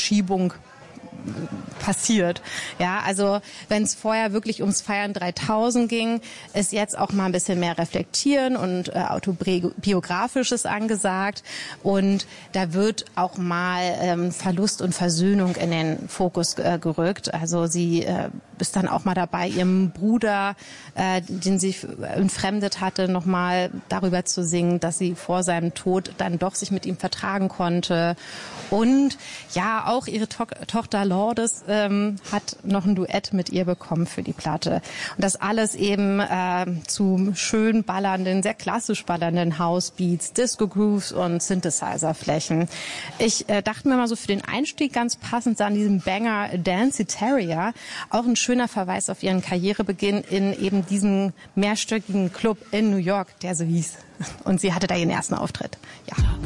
Verschiebung passiert. Ja, also wenn es vorher wirklich ums Feiern 3000 ging, ist jetzt auch mal ein bisschen mehr Reflektieren und Autobiografisches angesagt. Und da wird auch mal Verlust und Versöhnung in den Fokus gerückt. Also sie ist dann auch mal dabei, ihrem Bruder, den sie entfremdet hatte, nochmal darüber zu singen, dass sie vor seinem Tod dann doch sich mit ihm vertragen konnte. Und ja, auch ihre Tochter Lourdes hat noch ein Duett mit ihr bekommen für die Platte. Und das alles eben zu schön ballernden, sehr klassisch ballernden Housebeats, Disco-Grooves und Synthesizer-Flächen. Ich dachte mir mal so für den Einstieg ganz passend an diesem Banger Dancy Terrier, auch ein schöner Verweis auf ihren Karrierebeginn in eben diesem mehrstöckigen Club in New York, der so hieß. Und sie hatte da ihren ersten Auftritt. Ja.